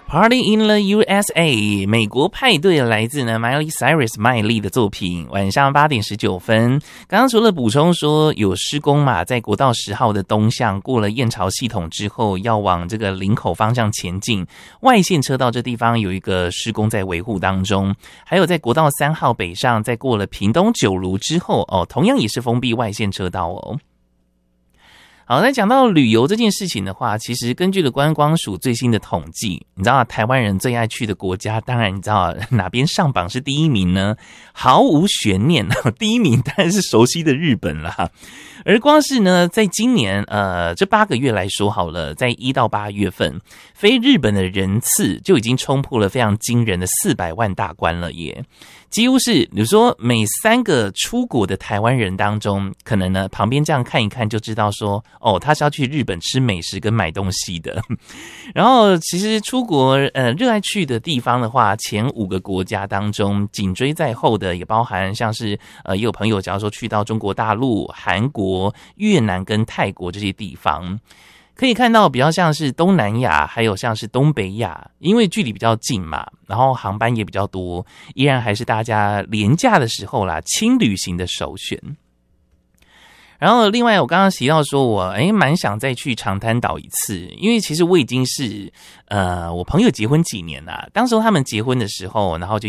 Party in the USA， 美国派对来自呢 Miley Cyrus 麦莉的作品。晚上8点19分，刚刚除了补充说有施工嘛，在国道10号的东向过了燕巢系统之后，要往这个林口方向前进，外线车道这地方有一个施工在维护当中。还有在国道3号北上，在过了屏东九如之后同样也是封闭外线车道哦。好，那讲到旅游这件事情的话，其实根据了观光署最新的统计，你知道台湾人最爱去的国家，当然你知道哪边上榜是第一名呢？毫无悬念，第一名当然是熟悉的日本啦。而光是呢，在今年这8个月来说好了，在1到8月份，非日本的人次就已经冲破了非常惊人的400万大关了耶。几乎是比如说每3个出国的台湾人当中，可能呢旁边这样看一看就知道说他是要去日本吃美食跟买东西的。然后其实出国热爱去的地方的话，前5个国家当中紧追在后的也包含像是也有朋友假如说去到中国大陆、韩国、越南跟泰国这些地方。可以看到比较像是东南亚还有像是东北亚，因为距离比较近嘛，然后航班也比较多，依然还是大家廉价的时候啦，轻旅行的首选。然后另外我刚刚提到说我蛮想再去长滩岛一次，因为其实我已经是我朋友结婚几年啦，当时候他们结婚的时候，然后就